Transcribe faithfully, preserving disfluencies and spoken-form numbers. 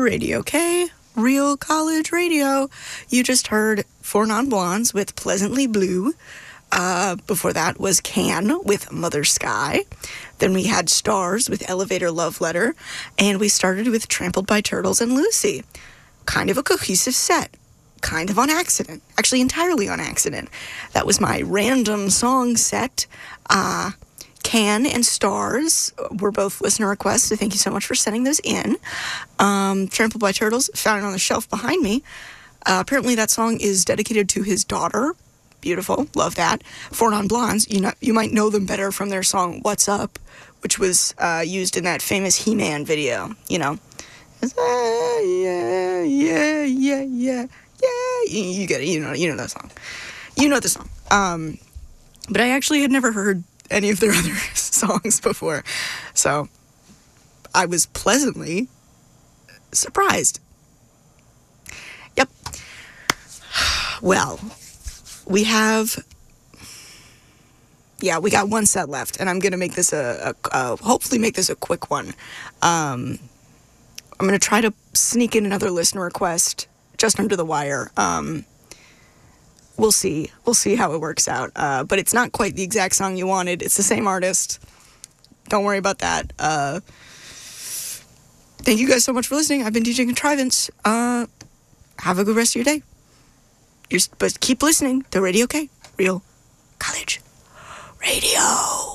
Radio K, Real College Radio. You just heard Four Non-Blondes with Pleasantly Blue. Uh, before that was Can with Mother Sky. Then we had Stars with Elevator Love Letter. And we started with Trampled by Turtles and Lucy. Kind of a cohesive set. Kind of on accident. Actually, entirely on accident. That was my random song set. Uh, Can and Stars were both listener requests, so thank you so much for sending those in. Um, Trampled by Turtles, found it on the shelf behind me. Uh, apparently that song is dedicated to his daughter. Beautiful, love that. Four Non-Blondes, you know, you might know them better from their song What's Up, which was uh, used in that famous He-Man video, you know. Yeah, yeah, yeah, yeah, yeah, yeah. You, you get it, you know, you know that song. You know the song. Um, but I actually had never heard any of their other songs before, so I was pleasantly surprised. Yep. Well, we have, yeah, we got one set left, and I'm gonna make this a, a uh, hopefully make this a quick one. Um, I'm gonna try to sneak in another listener request just under the wire. Um, we'll see. We'll see how it works out. Uh, but it's not quite the exact song you wanted. It's the same artist. Don't worry about that. Uh, thank you guys so much for listening. I've been D J Contrivance. Uh, have a good rest of your day. You're, but keep listening to Radio K, Real College Radio.